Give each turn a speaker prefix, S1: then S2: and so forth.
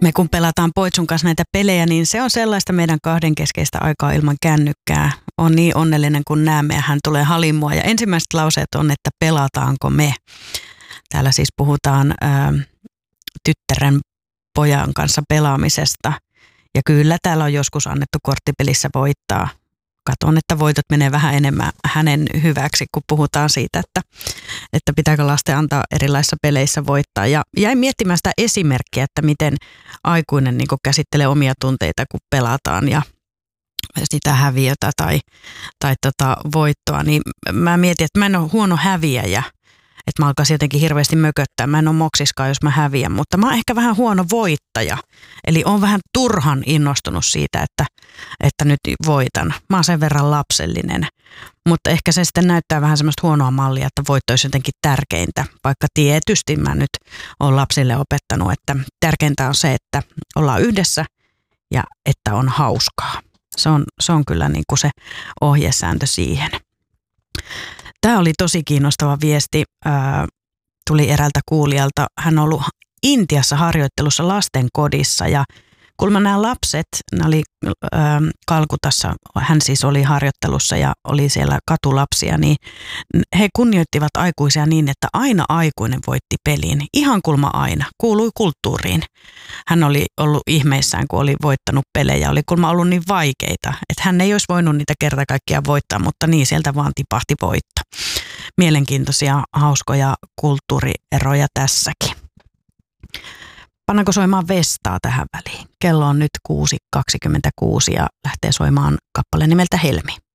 S1: me kun pelataan Poitsun kanssa näitä pelejä, niin se on sellaista meidän kahden keskeistä aikaa ilman kännykkää. On niin onnellinen, kun näemme ja hän tulee halimua. Ja ensimmäiset lauseet on, että pelataanko me. Täällä siis puhutaan tyttären pojan kanssa pelaamisesta. Ja kyllä täällä on joskus annettu korttipelissä voittaa. Katon, että voitot menee vähän enemmän hänen hyväksi, kun puhutaan siitä, että pitääkö lasten antaa erilaisissa peleissä voittaa. Ja jäin miettimään sitä esimerkkiä, että miten aikuinen niin kuin käsittelee omia tunteita, kun pelataan ja sitä häviötä tai voittoa. Niin mä mietin, että mä en ole huono häviäjä, että mä alkaisin jotenkin hirveästi mököttää. Mä en ole moksiskaan, jos mä häviän, mutta mä oon ehkä vähän huono voittaja. Eli oon vähän turhan innostunut siitä, että nyt voitan. Mä oon sen verran lapsellinen. Mutta ehkä se sitten näyttää vähän semmoista huonoa mallia, että voitto olisi jotenkin tärkeintä. Vaikka tietysti mä nyt oon lapsille opettanut, että tärkeintä on se, että ollaan yhdessä ja että on hauskaa. Se on kyllä niin kuin se ohjesääntö siihen. Tämä oli tosi kiinnostava viesti. Tuli eräältä kuulijalta. Hän on ollut Intiassa harjoittelussa lastenkodissa ja kun nämä lapset, nämä oli Kalkutassa, hän siis oli harjoittelussa ja oli siellä katulapsia, niin he kunnioittivat aikuisia niin, että aina aikuinen voitti pelin. Ihan kulma aina, kuului kulttuuriin. Hän oli ollut ihmeissään, kun oli voittanut pelejä, oli kulma ollut niin vaikeita, että hän ei olisi voinut niitä kerta kaikkiaan voittaa, mutta niin sieltä vaan tipahti voitto. Mielenkiintoisia, hauskoja kulttuurieroja tässäkin. Pannaanko soimaan Vestaa tähän väliin? Kello on nyt 6.26 ja lähtee soimaan kappale nimeltä Helmi.